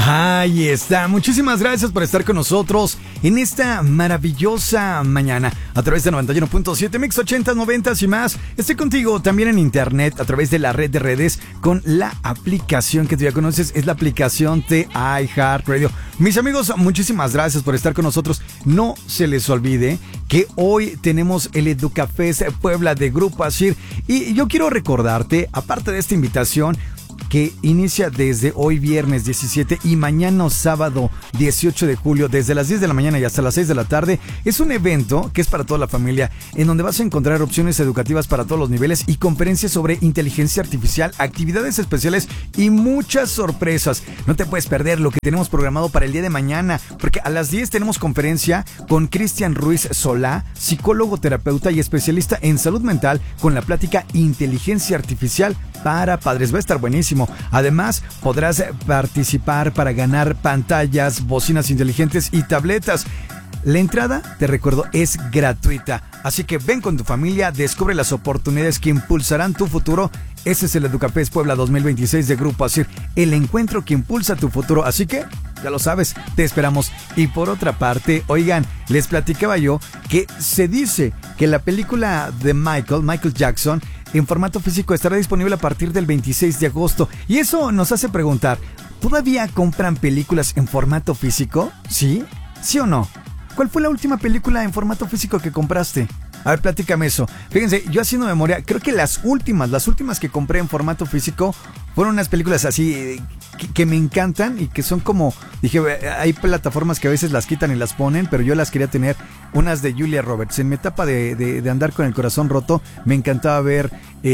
Ahí está. Muchísimas gracias por estar con nosotros en esta maravillosa mañana a través de 91.7 Mix 80, 90 y más. Estoy contigo también en internet a través de la red de redes con la aplicación que tú ya conoces. Es la aplicación de iHeartRadio. Mis amigos, muchísimas gracias por estar con nosotros. No se les olvide que hoy tenemos el Educafest Puebla de Grupo Asir. Y yo quiero recordarte, aparte de esta invitación, que inicia desde hoy viernes 17 y mañana sábado 18 de julio desde las 10 de la mañana y hasta las 6 de la tarde. Es un evento que es para toda la familia, en donde vas a encontrar opciones educativas para todos los niveles y conferencias sobre inteligencia artificial, actividades especiales y muchas sorpresas. No te puedes perder lo que tenemos programado para el día de mañana, porque a las 10 tenemos conferencia con Cristian Ruiz Solá, psicólogo, terapeuta y especialista en salud mental, con la plática Inteligencia Artificial para padres. Va a estar buenísimo. Además, podrás participar para ganar pantallas, bocinas inteligentes y tabletas. La entrada, te recuerdo, es gratuita. Así que ven con tu familia, descubre las oportunidades que impulsarán tu futuro. Ese es el Educafest Puebla 2026 de Grupo Asir, el encuentro que impulsa tu futuro. Así que, ya lo sabes, te esperamos. Y por otra parte, oigan, les platicaba yo que se dice que la película de Michael Jackson, en formato físico estará disponible a partir del 26 de agosto. Y eso nos hace preguntar, ¿todavía compran películas en formato físico? ¿Sí? ¿Sí o no? ¿Cuál fue la última película en formato físico que compraste? A ver, platícame eso. Fíjense, yo haciendo memoria, creo que las últimas que compré en formato físico fueron unas películas así que me encantan y que son como, dije, hay plataformas que a veces las quitan y las ponen, pero yo las quería tener, unas de Julia Roberts. En mi etapa de andar con el corazón roto, me encantaba ver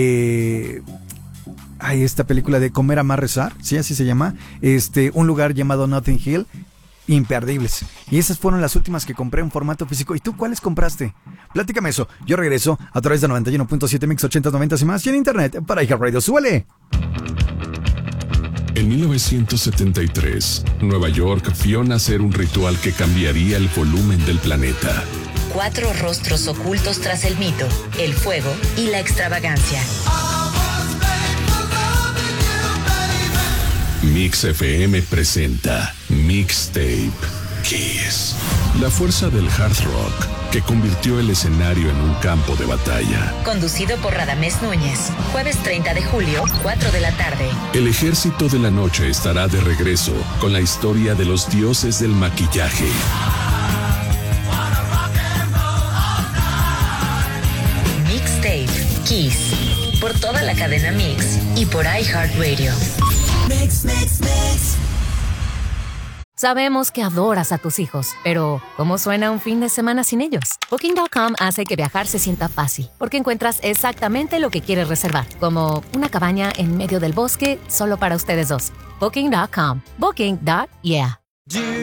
esta película de Comer, Amar, Rezar, ¿sí? Así se llama. Un lugar llamado Notting Hill. Imperdibles. Y esas fueron las últimas que compré en formato físico. ¿Y tú cuáles compraste? Platícame eso. Yo regreso a través de 91.7 Mix 80, 90 y más y en internet para iHeartRadio. ¡Súbele! En 1973, Nueva York vio nacer un ritual que cambiaría el volumen del planeta. 4 rostros ocultos tras el mito, el fuego y la extravagancia. Mix FM presenta Mixtape Kiss. La fuerza del hard rock que convirtió el escenario en un campo de batalla. Conducido por Radamés Núñez. Jueves 30 de julio, 4 de la tarde. El ejército de la noche estará de regreso con la historia de los dioses del maquillaje. Mixtape Kiss. Por toda la cadena Mix y por iHeartRadio. Mix. Sabemos que adoras a tus hijos, pero ¿cómo suena un fin de semana sin ellos? Booking.com hace que viajar se sienta fácil, porque encuentras exactamente lo que quieres reservar, como una cabaña en medio del bosque solo para ustedes dos. Booking.com. Booking.yeah.